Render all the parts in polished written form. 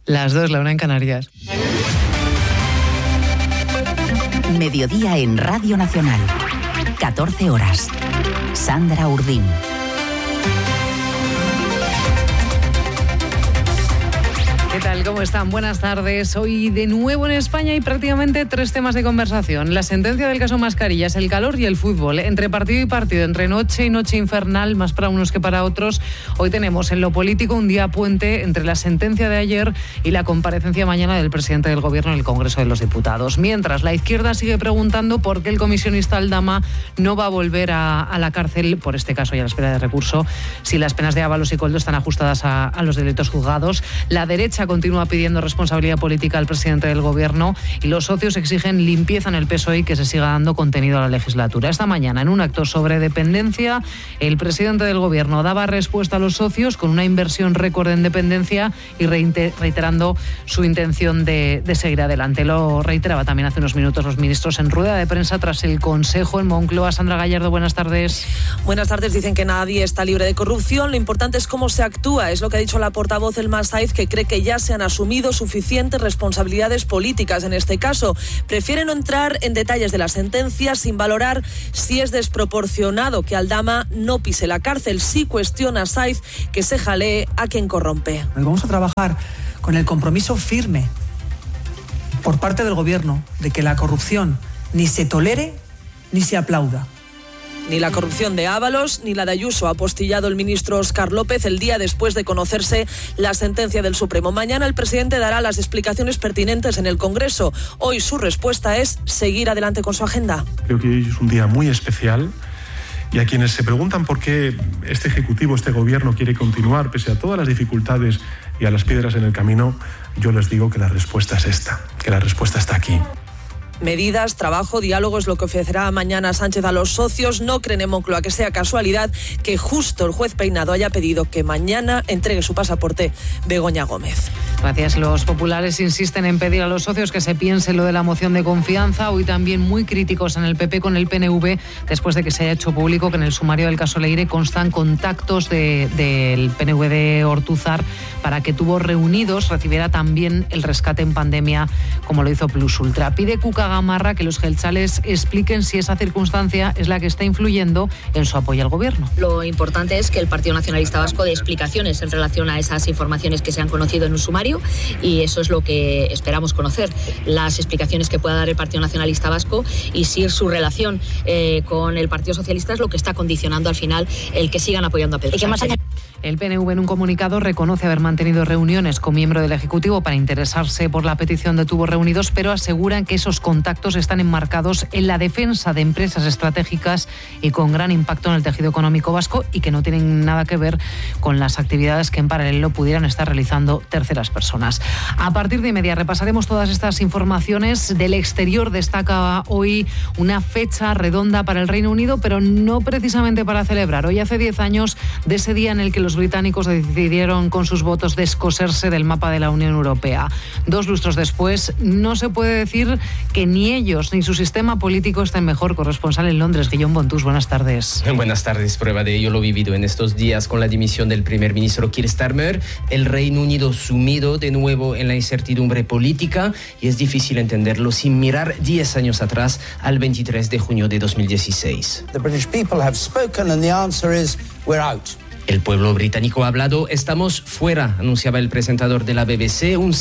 Las 2, la 1 en Canarias. Mediodía en Radio Nacional. 14 horas. Sandra Urdín. ¿Qué tal? ¿Cómo están? Buenas tardes. Hoy de nuevo en España hay prácticamente 3 temas de conversación. La sentencia del caso Mascarillas, el calor y el fútbol. Entre partido y partido, entre noche y noche infernal, más para unos que para otros. Hoy tenemos en lo político un día puente entre la sentencia de ayer y la comparecencia mañana del presidente del Gobierno en el Congreso de los Diputados. Mientras, la izquierda sigue preguntando por qué el comisionista Aldama no va a volver a la cárcel, por este caso y a la espera de recurso, si las penas de Ábalos y Koldo están ajustadas a los delitos juzgados. La derecha continúa pidiendo responsabilidad política al presidente del Gobierno y los socios exigen limpieza en el PSOE y que se siga dando contenido a la legislatura. Esta mañana, en un acto sobre dependencia, el presidente del Gobierno daba respuesta a los socios con una inversión récord en dependencia y reiterando su intención de seguir adelante. Lo reiteraba también hace unos minutos los ministros en rueda de prensa tras el Consejo en Moncloa. Sandra Gallardo, buenas tardes. Buenas tardes. Dicen que nadie está libre de corrupción. Lo importante es cómo se actúa. Es lo que ha dicho la portavoz Elma Saiz, que cree que ya se han asumido suficientes responsabilidades políticas en este caso. Prefiere no entrar en detalles de la sentencia sin valorar si es desproporcionado que Aldama no pise la cárcel. Sí cuestiona a Saiz que se jalee a quien corrompe. Vamos a trabajar con el compromiso firme por parte del Gobierno de que la corrupción ni se tolere ni se aplauda. Ni la corrupción de Ábalos ni la de Ayuso, ha apostillado el ministro Óscar López el día después de conocerse la sentencia del Supremo. Mañana el presidente dará las explicaciones pertinentes en el Congreso. Hoy su respuesta es seguir adelante con su agenda. Creo que hoy es un día muy especial y a quienes se preguntan por qué este Ejecutivo, este Gobierno quiere continuar pese a todas las dificultades y a las piedras en el camino, yo les digo que la respuesta es esta, que la respuesta está aquí. Medidas, trabajo, diálogo es lo que ofrecerá mañana Sánchez a los socios. No creen en Moncloa que sea casualidad que justo el juez Peinado haya pedido que mañana entregue su pasaporte Begoña Gómez. Gracias. Los populares insisten en pedir a los socios que se piense lo de la moción de confianza. Hoy también muy críticos en el PP con el PNV después de que se haya hecho público que en el sumario del caso Leire constan contactos del PNV de Ortúzar para que Tubos Reunidos recibiera también el rescate en pandemia como lo hizo Plus Ultra. Pide Cuca Gamarra que los jeltzales expliquen si esa circunstancia es la que está influyendo en su apoyo al Gobierno. Lo importante es que el Partido Nacionalista Vasco dé explicaciones en relación a esas informaciones que se han conocido en un sumario y eso es lo que esperamos conocer, las explicaciones que pueda dar el Partido Nacionalista Vasco y si su relación con el Partido Socialista es lo que está condicionando al final el que sigan apoyando a Pedro Sánchez. El PNV en un comunicado reconoce haber mantenido reuniones con miembros del Ejecutivo para interesarse por la petición de Tubos Reunidos, pero aseguran que esos contactos están enmarcados en la defensa de empresas estratégicas y con gran impacto en el tejido económico vasco y que no tienen nada que ver con las actividades que en paralelo pudieran estar realizando terceras personas. A partir de media repasaremos todas estas informaciones. Del exterior destaca hoy una fecha redonda para el Reino Unido, pero no precisamente para celebrar. Hoy hace 10 años de ese día en el que los británicos decidieron con sus votos descoserse del mapa de la Unión Europea. 2 lustros después, no se puede decir que ni ellos ni su sistema político estén mejor. Corresponsal en Londres, Guillaume Bontus, buenas tardes. Buenas tardes. Prueba de ello lo vivido en estos días con la dimisión del primer ministro Keir Starmer. El Reino Unido sumido de nuevo en la incertidumbre política y es difícil entenderlo sin mirar 10 años atrás al 23 de junio de 2016. The British people have spoken and the answer is we're out. El pueblo británico ha hablado, estamos fuera, anunciaba el presentador de la BBC. Un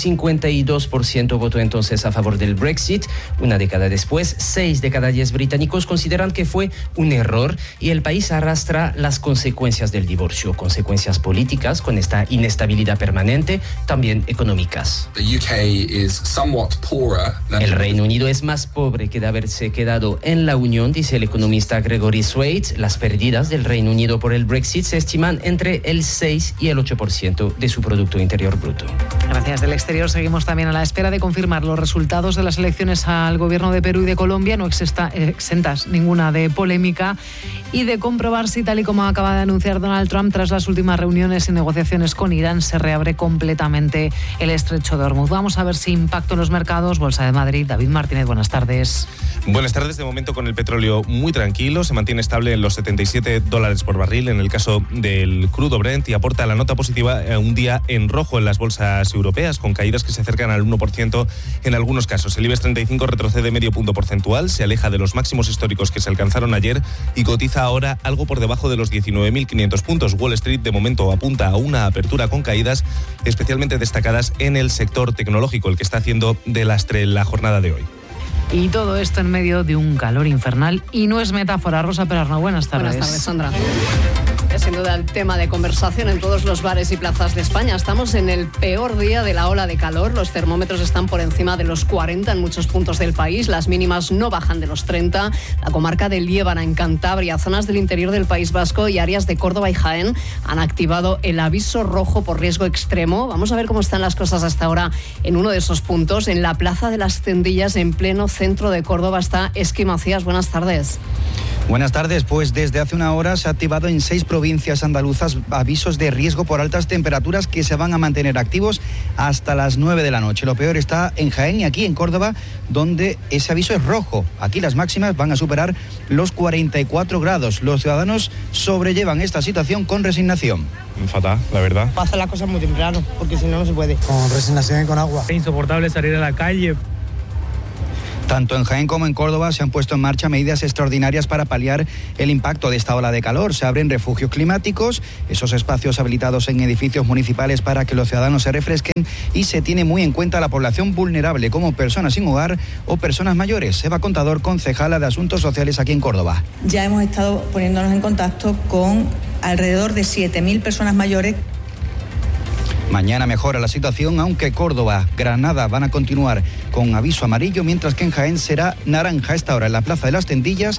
52% votó entonces a favor del Brexit. Una década después, 6 de cada 10 británicos consideran que fue un error y el país arrastra las consecuencias del divorcio, consecuencias políticas con esta inestabilidad permanente, también económicas. El Reino Unido es más pobre que de haberse quedado en la Unión, dice el economista Gregory Swade. Las pérdidas del Reino Unido por el Brexit se estiman entre el 6 y el 8% de su Producto Interior Bruto. Gracias. Del exterior seguimos también a la espera de confirmar los resultados de las elecciones al gobierno de Perú y de Colombia, no exentas ninguna de polémica, y de comprobar si, tal y como acaba de anunciar Donald Trump, tras las últimas reuniones y negociaciones con Irán, se reabre completamente el estrecho de Hormuz. Vamos a ver si impacto en los mercados. Bolsa de Madrid, David Martínez, buenas tardes. Buenas tardes. De momento con el petróleo muy tranquilo, se mantiene estable en los $77 por barril. En el caso de del crudo Brent y aporta la nota positiva un día en rojo en las bolsas europeas, con caídas que se acercan al 1% en algunos casos. El IBEX 35 retrocede medio punto porcentual, se aleja de los máximos históricos que se alcanzaron ayer y cotiza ahora algo por debajo de los 19.500 puntos. Wall Street de momento apunta a una apertura con caídas especialmente destacadas en el sector tecnológico, el que está haciendo de lastre la jornada de hoy. Y todo esto en medio de un calor infernal y no es metáfora. Rosa Perarno, buenas tardes. Buenas tardes, Sandra. Es sin duda el tema de conversación en todos los bares y plazas de España. Estamos en el peor día de la ola de calor. Los termómetros están por encima de los 40 en muchos puntos del país. Las mínimas no bajan de los 30. La comarca de Liébana, en Cantabria, zonas del interior del País Vasco y áreas de Córdoba y Jaén han activado el aviso rojo por riesgo extremo. Vamos a ver cómo están las cosas hasta ahora en uno de esos puntos. En la Plaza de las Tendillas, en pleno centro de Córdoba, está Esqui Macías. Buenas tardes. Buenas tardes. Pues desde hace una hora se ha activado en 6 provincias andaluzas avisos de riesgo por altas temperaturas que se van a mantener activos hasta las 9 de la noche. Lo peor está en Jaén y aquí en Córdoba, donde ese aviso es rojo. Aquí las máximas van a superar los 44 grados. Los ciudadanos sobrellevan esta situación con resignación. Fatal, la verdad. Pasa las cosas muy temprano, porque si no, no se puede. Con resignación y con agua. Es insoportable salir a la calle. Tanto en Jaén como en Córdoba se han puesto en marcha medidas extraordinarias para paliar el impacto de esta ola de calor. Se abren refugios climáticos, esos espacios habilitados en edificios municipales para que los ciudadanos se refresquen, y se tiene muy en cuenta la población vulnerable como personas sin hogar o personas mayores. Eva Contador, concejala de Asuntos Sociales aquí en Córdoba. Ya hemos estado poniéndonos en contacto con alrededor de 7.000 personas mayores. Mañana mejora la situación, aunque Córdoba, Granada van a continuar con aviso amarillo, mientras que en Jaén será naranja. A esta hora en la Plaza de las Tendillas,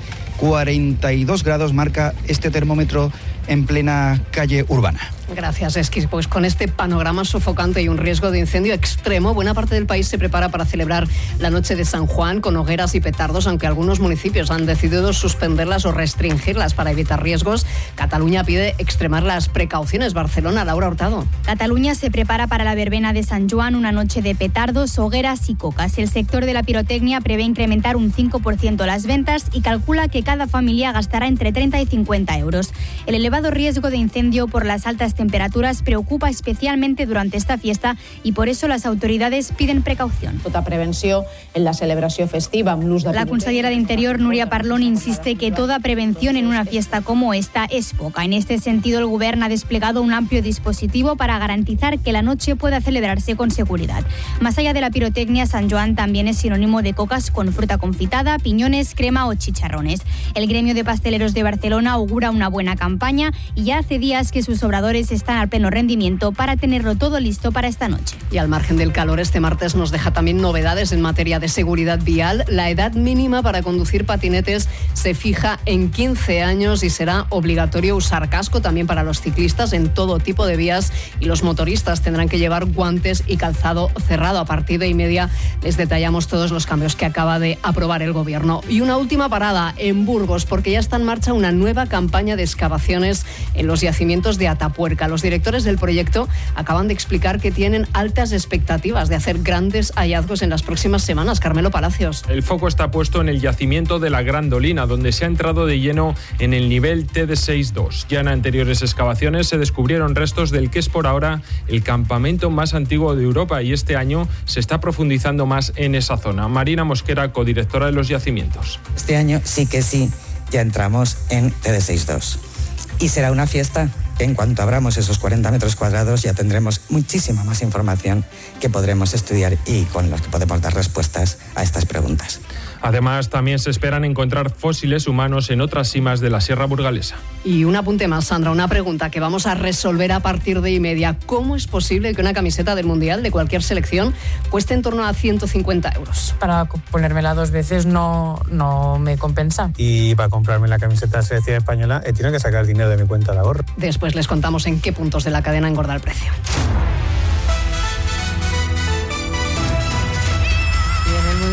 42 grados marca este termómetro en plena calle urbana. Gracias, Esquis. Pues con este panorama sofocante y un riesgo de incendio extremo, buena parte del país se prepara para celebrar la noche de San Juan con hogueras y petardos, aunque algunos municipios han decidido suspenderlas o restringirlas para evitar riesgos. Cataluña pide extremar las precauciones. Barcelona, Laura Hurtado. Cataluña se prepara para la verbena de San Juan, una noche de petardos, hogueras y cocas. El sector de la pirotecnia prevé incrementar un 5% las ventas y calcula que cada familia gastará entre 30 y 50 euros. El elevado riesgo de incendio por las altas temperaturas preocupa especialmente durante esta fiesta y por eso las autoridades piden precaución. Tota prevenció en la celebració festiva amb l'ús de... La consellera de Interior, Núria Parlon, insiste que toda prevención en una fiesta como esta es poca. En este sentido, el Gobierno ha desplegado un amplio dispositivo para garantizar que la noche pueda celebrarse con seguridad. Más allá de la pirotecnia, San Joan también es sinónimo de cocas con fruta confitada, piñones, crema o chicharrones. El gremio de pasteleros de Barcelona augura una buena campaña y ya hace días que sus obradores están al pleno rendimiento para tenerlo todo listo para esta noche. Y al margen del calor, este martes nos deja también novedades en materia de seguridad vial. La edad mínima para conducir patinetes se fija en 15 años y será obligatorio usar casco también para los ciclistas en todo tipo de vías, y los motoristas tendrán que llevar guantes y calzado cerrado. A partir de 1:30 les detallamos todos los cambios que acaba de aprobar el Gobierno. Y una última parada en Burgos, porque ya está en marcha una nueva campaña de excavaciones en los yacimientos de Atapuerca. Los directores del proyecto acaban de explicar que tienen altas expectativas de hacer grandes hallazgos en las próximas semanas. Carmelo Palacios. El foco está puesto en el yacimiento de la Grandolina, donde se ha entrado de lleno en el nivel TD62. Ya en anteriores excavaciones se descubrieron restos del que es por ahora el campamento más antiguo de Europa, y este año se está profundizando más en esa zona. Marina Mosquera, codirectora de los yacimientos. Este año sí que sí, ya entramos en TD62. Y será una fiesta. En cuanto abramos esos 40 metros cuadrados ya tendremos muchísima más información que podremos estudiar y con las que podemos dar respuestas a estas preguntas. Además, también se esperan encontrar fósiles humanos en otras simas de la Sierra Burgalesa. Y un apunte más, Sandra, una pregunta que vamos a resolver a partir de 1:30. ¿Cómo es posible que una camiseta del Mundial de cualquier selección cueste en torno a 150 euros? Para ponérmela 2 veces no me compensa. Y para comprarme la camiseta de la selección española he tenido que sacar dinero de mi cuenta de ahorro. Después les contamos en qué puntos de la cadena engorda el precio.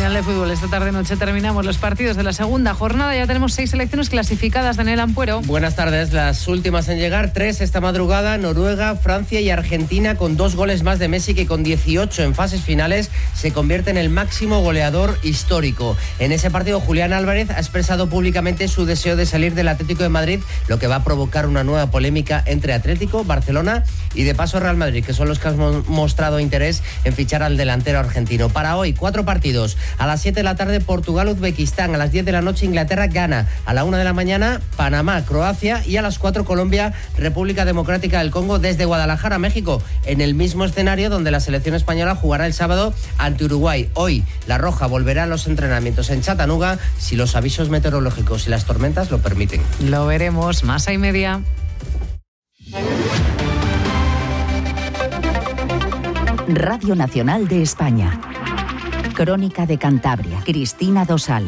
Mundial de Fútbol. Esta tarde-noche terminamos los partidos de la segunda jornada. Ya tenemos 6 selecciones clasificadas. Daniel Ampuero. Buenas tardes. Las últimas en llegar, 3 esta madrugada: Noruega, Francia y Argentina, con 2 goles más de Messi, que con 18 en fases finales se convierte en el máximo goleador histórico. En ese partido, Julián Álvarez ha expresado públicamente su deseo de salir del Atlético de Madrid, lo que va a provocar una nueva polémica entre Atlético, Barcelona y de paso Real Madrid, que son los que han mostrado interés en fichar al delantero argentino. Para hoy, 4 partidos. A las 7 de la tarde, Portugal-Uzbekistán. A las 10 de la noche, Inglaterra-Ghana. A la 1 de la mañana, Panamá-Croacia. Y a las 4, Colombia-República Democrática del Congo, desde Guadalajara, México, en el mismo escenario donde la selección española jugará el sábado ante Uruguay. Hoy, la Roja volverá a los entrenamientos en Chattanooga si los avisos meteorológicos y las tormentas lo permiten. Lo veremos. Masa y media. Radio Nacional de España. Crónica de Cantabria. Cristina Dosal.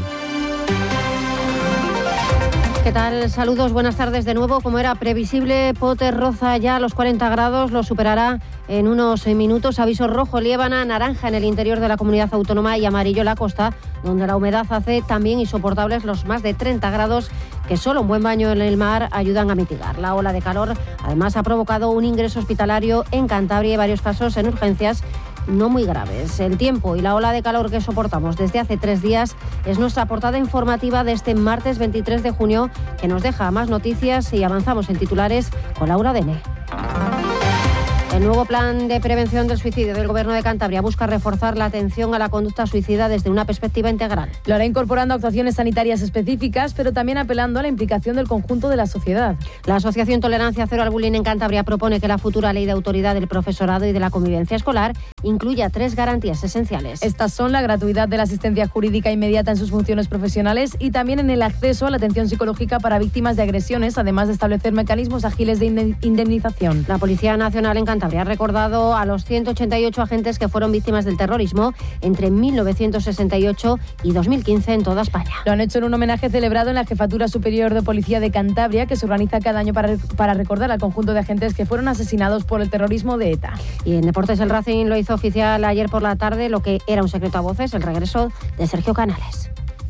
¿Qué tal? Saludos, buenas tardes de nuevo. Como era previsible, Potes roza ya los 40 grados, lo superará en unos minutos. Aviso rojo, Liébana, naranja en el interior de la comunidad autónoma y amarillo en la costa, donde la humedad hace también insoportables los más de 30 grados que solo un buen baño en el mar ayudan a mitigar. La ola de calor además ha provocado un ingreso hospitalario en Cantabria y varios casos en urgencias no muy graves. El tiempo y la ola de calor que soportamos desde hace 3 días es nuestra portada informativa de este martes 23 de junio, que nos deja más noticias y avanzamos en titulares con Laura Dene. El nuevo plan de prevención del suicidio del Gobierno de Cantabria busca reforzar la atención a la conducta suicida desde una perspectiva integral. Lo hará incorporando actuaciones sanitarias específicas, pero también apelando a la implicación del conjunto de la sociedad. La Asociación Tolerancia Cero al Bullying en Cantabria propone que la futura ley de autoridad del profesorado y de la convivencia escolar incluya 3 garantías esenciales. Estas son la gratuidad de la asistencia jurídica inmediata en sus funciones profesionales y también en el acceso a la atención psicológica para víctimas de agresiones, además de establecer mecanismos ágiles de indemnización. La Policía Nacional en Cantabria ha recordado a los 188 agentes que fueron víctimas del terrorismo entre 1968 y 2015 en toda España. Lo han hecho en un homenaje celebrado en la Jefatura Superior de Policía de Cantabria, que se organiza cada año para recordar al conjunto de agentes que fueron asesinados por el terrorismo de ETA. Y en deportes, el Racing lo hizo oficial ayer por la tarde, lo que era un secreto a voces, el regreso de Sergio Canales.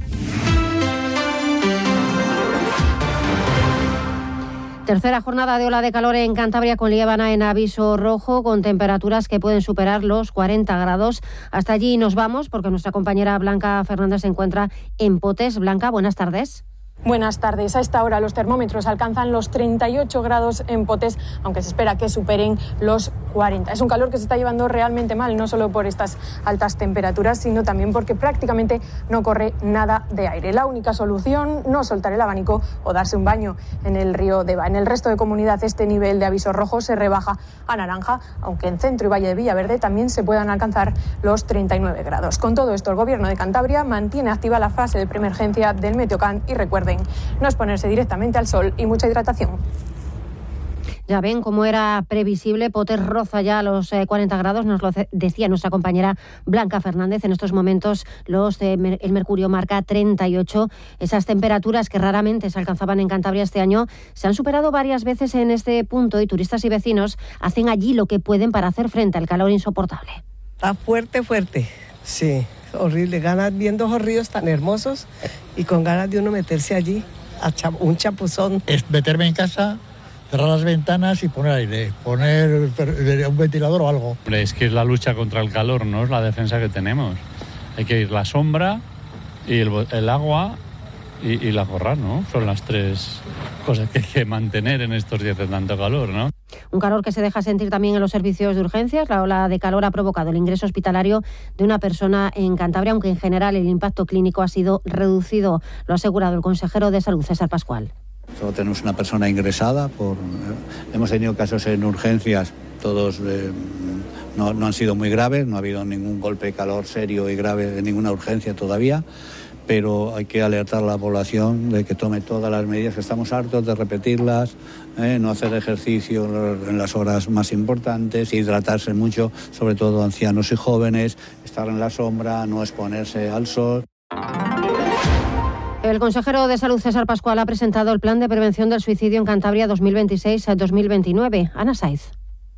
Tercera jornada de ola de calor en Cantabria, con Liébana en aviso rojo, con temperaturas que pueden superar los 40 grados. Hasta allí nos vamos, porque nuestra compañera Blanca Fernández se encuentra en Potes. Blanca, buenas tardes. Buenas tardes. A esta hora los termómetros alcanzan los 38 grados en Potes, aunque se espera que superen los 40. Es un calor que se está llevando realmente mal, no solo por estas altas temperaturas, sino también porque prácticamente no corre nada de aire. La única solución, no soltar el abanico o darse un baño en el río Deva. En el resto de comunidad este nivel de aviso rojo se rebaja a naranja, aunque en Centro y Valle de Villaverde también se puedan alcanzar los 39 grados. Con todo esto, el Gobierno de Cantabria mantiene activa la fase de preemergencia del Meteocan y recuerden, no exponerse directamente al sol y mucha hidratación. Ya ven, como era previsible, Potes roza ya los 40 grados, nos lo decía nuestra compañera Blanca Fernández. En estos momentos el mercurio marca 38. Esas temperaturas que raramente se alcanzaban en Cantabria este año se han superado varias veces en este punto y turistas y vecinos hacen allí lo que pueden para hacer frente al calor insoportable. Está fuerte, sí. Horrible, ganas viendo esos ríos tan hermosos y con ganas de uno meterse allí a un chapuzón. Es meterme en casa, cerrar las ventanas y poner aire, poner un ventilador o algo. Hombre, es que es la lucha contra el calor, no es la defensa que tenemos. Hay que ir la sombra y el agua y la corral, ¿no? Son las 3 cosas que hay que mantener en estos días de tanto calor, ¿no? Un calor que se deja sentir también en los servicios de urgencias. La ola de calor ha provocado el ingreso hospitalario de una persona en Cantabria, aunque en general el impacto clínico ha sido reducido. Lo ha asegurado el consejero de Salud, César Pascual. Solo tenemos una persona ingresada. Hemos tenido casos en urgencias, todos no han sido muy graves, no ha habido ningún golpe de calor serio y grave en ninguna urgencia todavía. Pero hay que alertar a la población de que tome todas las medidas, que estamos hartos de repetirlas, no hacer ejercicio en las horas más importantes, hidratarse mucho, sobre todo ancianos y jóvenes, estar en la sombra, no exponerse al sol. El consejero de Salud, César Pascual, ha presentado el plan de prevención del suicidio en Cantabria 2026-2029. Ana Saiz.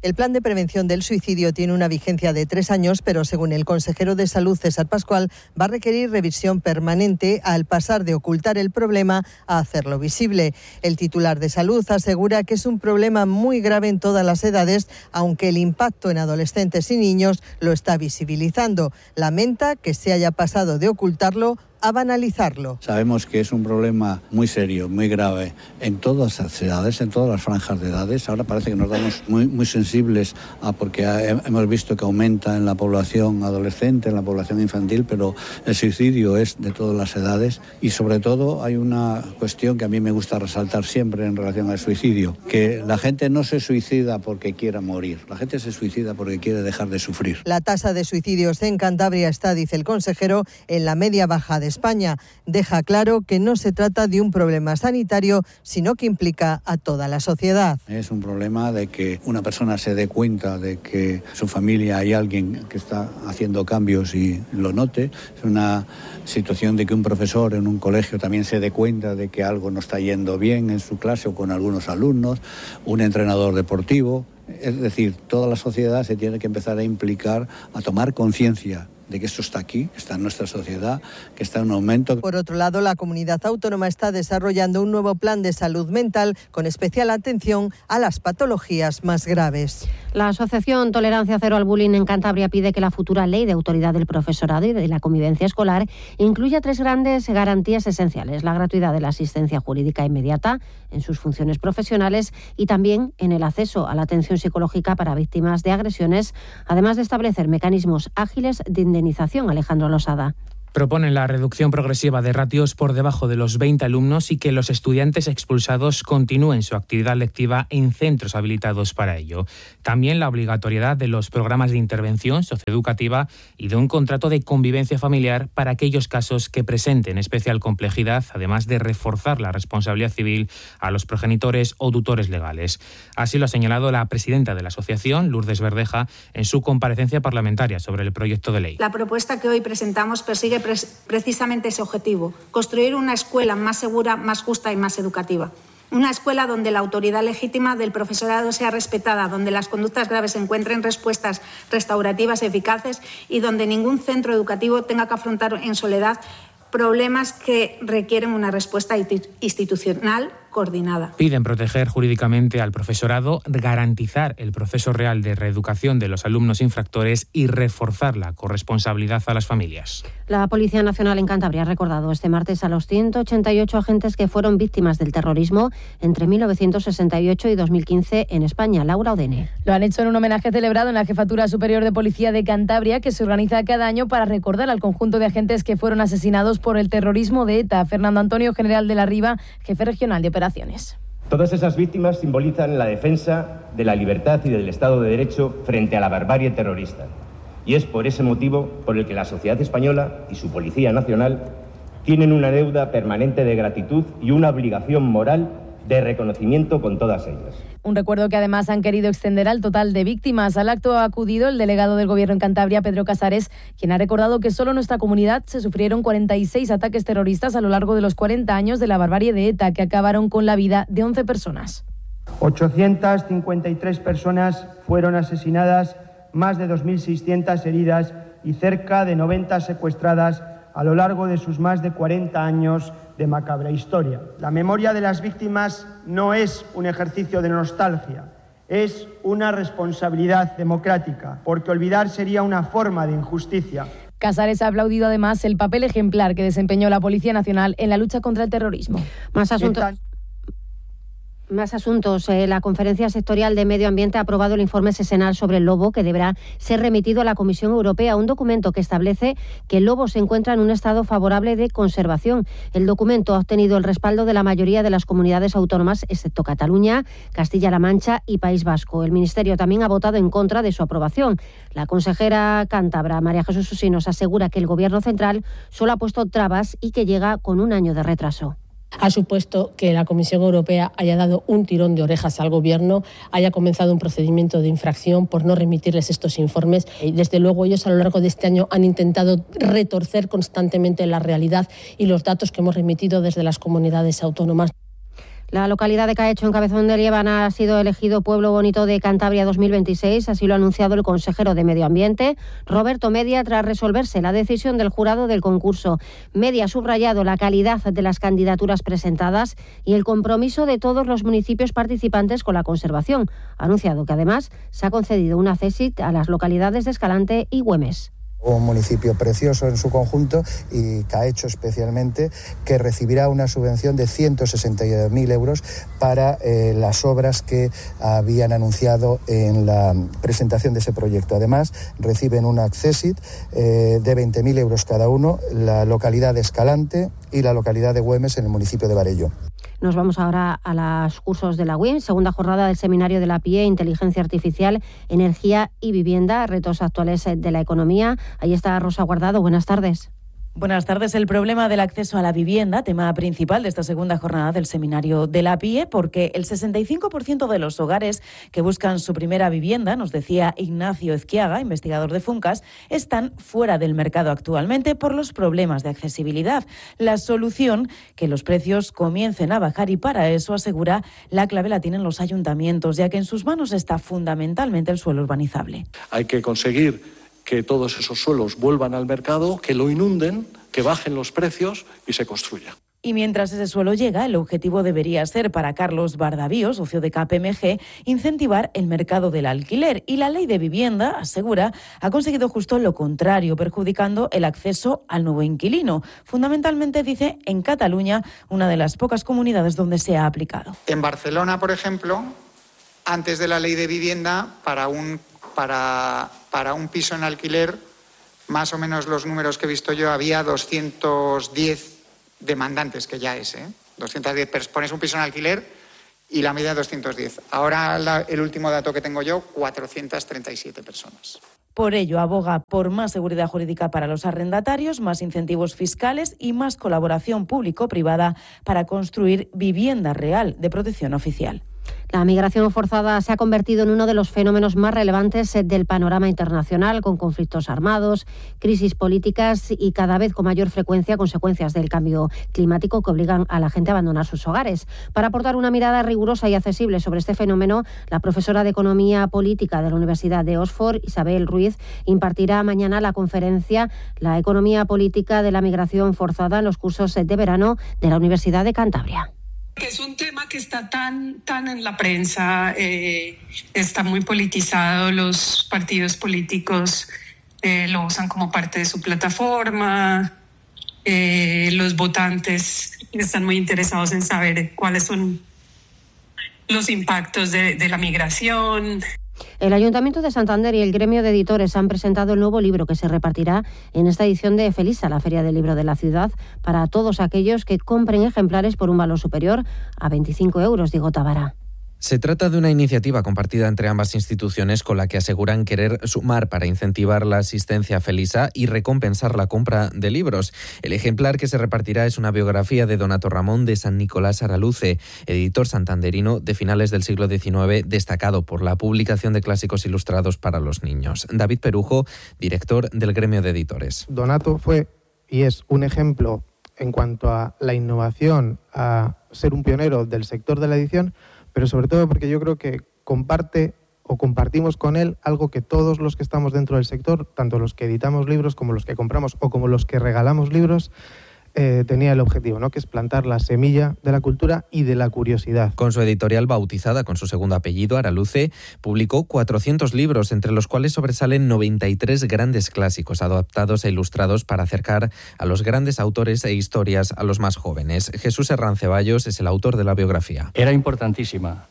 El plan de prevención del suicidio tiene una vigencia de 3 años, pero según el consejero de Salud, César Pascual, va a requerir revisión permanente al pasar de ocultar el problema a hacerlo visible. El titular de Salud asegura que es un problema muy grave en todas las edades, aunque el impacto en adolescentes y niños lo está visibilizando. Lamenta que se haya pasado de ocultarlo a banalizarlo. Sabemos que es un problema muy serio, muy grave en todas las edades, en todas las franjas de edades. Ahora parece que nos damos muy sensibles porque hemos visto que aumenta en la población adolescente, en la población infantil, pero el suicidio es de todas las edades y sobre todo hay una cuestión que a mí me gusta resaltar siempre en relación al suicidio, que la gente no se suicida porque quiera morir, la gente se suicida porque quiere dejar de sufrir. La tasa de suicidios en Cantabria está, dice el consejero, en la media baja de España. Deja claro que no se trata de un problema sanitario, sino que implica a toda la sociedad. Es un problema de que una persona se dé cuenta de que su familia hay alguien que está haciendo cambios y lo note. Es una situación de que un profesor en un colegio también se dé cuenta de que algo no está yendo bien en su clase o con algunos alumnos, un entrenador deportivo. Es decir, toda la sociedad se tiene que empezar a implicar, a tomar conciencia de que esto está aquí, está en nuestra sociedad, que está en un aumento. Por otro lado, la comunidad autónoma está desarrollando un nuevo plan de salud mental con especial atención a las patologías más graves. La Asociación Tolerancia Cero al Bullying en Cantabria pide que la futura ley de autoridad del profesorado y de la convivencia escolar incluya 3 grandes garantías esenciales: la gratuidad de la asistencia jurídica inmediata en sus funciones profesionales y también en el acceso a la atención psicológica para víctimas de agresiones, además de establecer mecanismos ágiles de indemnización. Alejandro Losada. Proponen la reducción progresiva de ratios por debajo de los 20 alumnos y que los estudiantes expulsados continúen su actividad lectiva en centros habilitados para ello. También la obligatoriedad de los programas de intervención socioeducativa y de un contrato de convivencia familiar para aquellos casos que presenten especial complejidad, además de reforzar la responsabilidad civil a los progenitores o tutores legales. Así lo ha señalado la presidenta de la asociación, Lourdes Verdeja, en su comparecencia parlamentaria sobre el proyecto de ley. La propuesta que hoy presentamos persigue precisamente ese objetivo: construir una escuela más segura, más justa y más educativa. Una escuela donde la autoridad legítima del profesorado sea respetada, donde las conductas graves encuentren respuestas restaurativas eficaces y donde ningún centro educativo tenga que afrontar en soledad problemas que requieren una respuesta institucional coordinada. Piden proteger jurídicamente al profesorado, garantizar el proceso real de reeducación de los alumnos infractores y reforzar la corresponsabilidad a las familias. La Policía Nacional en Cantabria ha recordado este martes a los 188 agentes que fueron víctimas del terrorismo entre 1968 y 2015 en España. Laura Odene. Lo han hecho en un homenaje celebrado en la Jefatura Superior de Policía de Cantabria, que se organiza cada año para recordar al conjunto de agentes que fueron asesinados por el terrorismo de ETA. Fernando Antonio, general de la Riva, jefe regional de operaciones. Todas esas víctimas simbolizan la defensa de la libertad y del Estado de Derecho frente a la barbarie terrorista. Y es por ese motivo por el que la sociedad española y su Policía Nacional tienen una deuda permanente de gratitud y una obligación moral de reconocimiento con todas ellas. Un recuerdo que además han querido extender al total de víctimas. Al acto ha acudido el delegado del Gobierno en Cantabria, Pedro Casares, quien ha recordado que solo en nuestra comunidad se sufrieron 46 ataques terroristas a lo largo de los 40 años de la barbarie de ETA, que acabaron con la vida de 11 personas. 853 personas fueron asesinadas, más de 2.600 heridas y cerca de 90 secuestradas a lo largo de sus más de 40 años de macabra historia. La memoria de las víctimas no es un ejercicio de nostalgia, es una responsabilidad democrática, porque olvidar sería una forma de injusticia. Casares ha aplaudido además el papel ejemplar que desempeñó la Policía Nacional en la lucha contra el terrorismo. Más asuntos. La Conferencia Sectorial de Medio Ambiente ha aprobado el informe sesenal sobre el lobo, que deberá ser remitido a la Comisión Europea, un documento que establece que el lobo se encuentra en un estado favorable de conservación. El documento ha obtenido el respaldo de la mayoría de las comunidades autónomas, excepto Cataluña, Castilla-La Mancha y País Vasco. El Ministerio también ha votado en contra de su aprobación. La consejera cántabra, María Jesús Usinos, asegura que el Gobierno central solo ha puesto trabas y que llega con un año de retraso. Ha supuesto que la Comisión Europea haya dado un tirón de orejas al Gobierno, haya comenzado un procedimiento de infracción por no remitirles estos informes. Y desde luego ellos a lo largo de este año han intentado retorcer constantemente la realidad y los datos que hemos remitido desde las comunidades autónomas. La localidad de Caecho, en Cabezón de Liébana, ha sido elegido Pueblo Bonito de Cantabria 2026. Así lo ha anunciado el consejero de Medio Ambiente, Roberto Media, tras resolverse la decisión del jurado del concurso. Media ha subrayado la calidad de las candidaturas presentadas y el compromiso de todos los municipios participantes con la conservación. Ha anunciado que además se ha concedido una CESIT a las localidades de Escalante y Güemes. Un municipio precioso en su conjunto y Caecho especialmente, que recibirá una subvención de 160.000 euros para las obras que habían anunciado en la presentación de ese proyecto. Además, reciben un Accessit de 20.000 euros cada uno, la localidad de Escalante y la localidad de Güemes en el municipio de Varello. Nos vamos ahora a los cursos de la UIM, segunda jornada del seminario de la PIE, Inteligencia Artificial, Energía y Vivienda, retos actuales de la economía. Ahí está Rosa Guardado, buenas tardes. Buenas tardes. El problema del acceso a la vivienda, tema principal de esta segunda jornada del seminario de la PIE, porque el 65% de los hogares que buscan su primera vivienda, nos decía Ignacio Ezquiaga, investigador de Funcas, están fuera del mercado actualmente por los problemas de accesibilidad. La solución, que los precios comiencen a bajar, y para eso, asegura, la clave la tienen los ayuntamientos, ya que en sus manos está fundamentalmente el suelo urbanizable. Hay que conseguir que todos esos suelos vuelvan al mercado, que lo inunden, que bajen los precios y se construya. Y mientras ese suelo llega, el objetivo debería ser para Carlos Bardavío, socio de KPMG, incentivar el mercado del alquiler. Y la ley de vivienda, asegura, ha conseguido justo lo contrario, perjudicando el acceso al nuevo inquilino. Fundamentalmente, dice, en Cataluña, una de las pocas comunidades donde se ha aplicado. En Barcelona, por ejemplo, antes de la ley de vivienda, para un piso en alquiler, más o menos los números que he visto yo, había 210 demandantes, que ya es, 210, pones un piso en alquiler y la media 210. Ahora el último dato que tengo yo, 437 personas. Por ello, aboga por más seguridad jurídica para los arrendatarios, más incentivos fiscales y más colaboración público-privada para construir vivienda real de protección oficial. La migración forzada se ha convertido en uno de los fenómenos más relevantes del panorama internacional, con conflictos armados, crisis políticas y cada vez con mayor frecuencia consecuencias del cambio climático que obligan a la gente a abandonar sus hogares. Para aportar una mirada rigurosa y accesible sobre este fenómeno, la profesora de Economía Política de la Universidad de Oxford, Isabel Ruiz, impartirá mañana la conferencia La economía política de la migración forzada en los cursos de verano de la Universidad de Cantabria. Es un tema que está tan en la prensa, está muy politizado, los partidos políticos lo usan como parte de su plataforma, los votantes están muy interesados en saber cuáles son los impactos de la migración. El Ayuntamiento de Santander y el Gremio de Editores han presentado el nuevo libro que se repartirá en esta edición de Felisa, la Feria del Libro de la ciudad, para todos aquellos que compren ejemplares por un valor superior a 25 euros, Diego Tabara. Se trata de una iniciativa compartida entre ambas instituciones con la que aseguran querer sumar para incentivar la asistencia a Felisa y recompensar la compra de libros. El ejemplar que se repartirá es una biografía de Donato Ramón de San Nicolás Araluce, editor santanderino de finales del siglo XIX, destacado por la publicación de clásicos ilustrados para los niños. David Perujo, director del Gremio de Editores. Donato fue y es un ejemplo en cuanto a la innovación, a ser un pionero del sector de la edición, pero sobre todo porque yo creo que compartimos con él algo que todos los que estamos dentro del sector, tanto los que editamos libros como los que compramos o como los que regalamos libros, tenía el objetivo, ¿no?, que es plantar la semilla de la cultura y de la curiosidad. Con su editorial bautizada con su segundo apellido, Araluce, publicó 400 libros, entre los cuales sobresalen 93 grandes clásicos adaptados e ilustrados para acercar a los grandes autores e historias a los más jóvenes. Jesús Herrán Ceballos es el autor de la biografía. Era importantísima.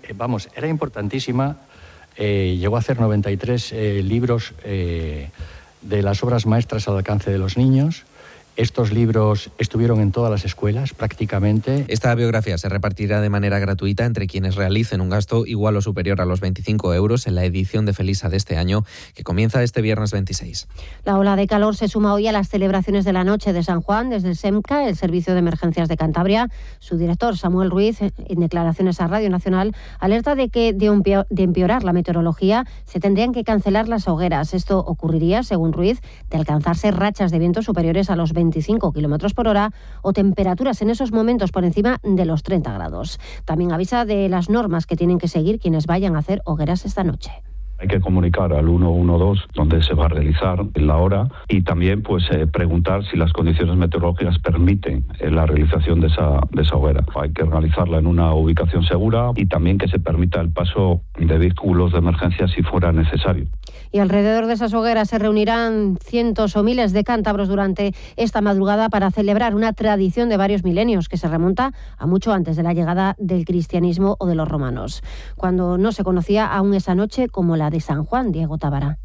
Llegó a hacer 93 libros de las obras maestras al alcance de los niños. Estos libros estuvieron en todas las escuelas prácticamente. Esta biografía se repartirá de manera gratuita entre quienes realicen un gasto igual o superior a los 25 euros en la edición de Felisa de este año, que comienza este viernes 26. La ola de calor se suma hoy a las celebraciones de la Noche de San Juan desde el SEMCA, el Servicio de Emergencias de Cantabria. Su director, Samuel Ruiz, en declaraciones a Radio Nacional, alerta de que de empeorar la meteorología se tendrían que cancelar las hogueras. Esto ocurriría, según Ruiz, de alcanzarse rachas de viento superiores a los 20 25 km por hora o temperaturas en esos momentos por encima de los 30 grados. También avisa de las normas que tienen que seguir quienes vayan a hacer hogueras esta noche. Hay que comunicar al 112 donde se va a realizar la hora y también preguntar si las condiciones meteorológicas permiten la realización de esa hoguera. Hay que realizarla en una ubicación segura y también que se permita el paso de vehículos de emergencia si fuera necesario. Y alrededor de esas hogueras se reunirán cientos o miles de cántabros durante esta madrugada para celebrar una tradición de varios milenios que se remonta a mucho antes de la llegada del cristianismo o de los romanos, cuando no se conocía aún esa noche como la de San Juan. Diego Tábara.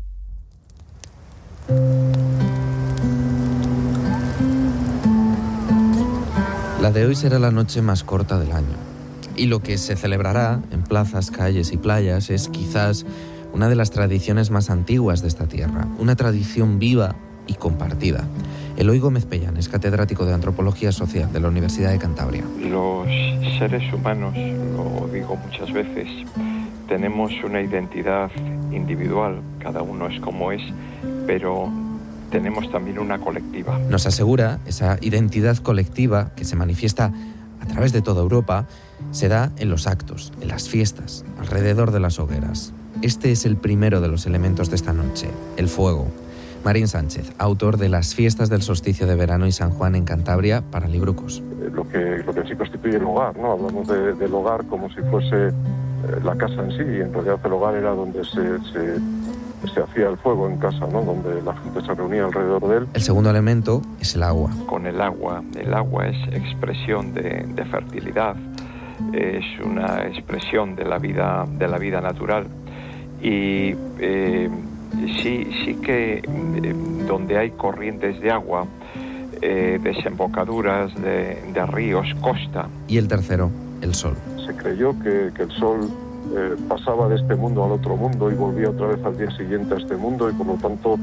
La de hoy será la noche más corta del año. Y lo que se celebrará en plazas, calles y playas es quizás una de las tradiciones más antiguas de esta tierra, una tradición viva y compartida. Eloy Gómez Pellán es catedrático de Antropología Social de la Universidad de Cantabria. Los seres humanos, lo digo muchas veces, tenemos una identidad individual, cada uno es como es, pero tenemos también una colectiva. Nos asegura esa identidad colectiva que se manifiesta a través de toda Europa, se da en los actos, en las fiestas, alrededor de las hogueras. Este es el primero de los elementos de esta noche, el fuego. Marín Sánchez, autor de Las fiestas del solsticio de verano y San Juan en Cantabria para Librucos. Lo que sí constituye el hogar, ¿no? Hablamos del hogar como si fuese la casa en sí, y en realidad el hogar era donde se hacía el fuego en casa, ¿no? Donde la gente se reunía alrededor de él. El segundo elemento es el agua. Con el agua es expresión de fertilidad, es una expresión de la vida natural. Y sí que donde hay corrientes de agua, desembocaduras de ríos, costa. Y el tercero, el sol. Se creyó que el sol pasaba de este mundo al otro mundo y volvía otra vez al día siguiente a este mundo, y por lo tanto